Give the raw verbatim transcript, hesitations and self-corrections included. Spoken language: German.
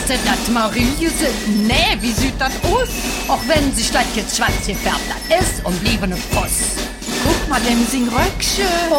sie das, Marise? Nee, wie sieht das aus? Auch wenn sich das jetzt schwarz gefärbt hat, ist und blieben ein Fuss. Guck mal, dem sing Röckchen.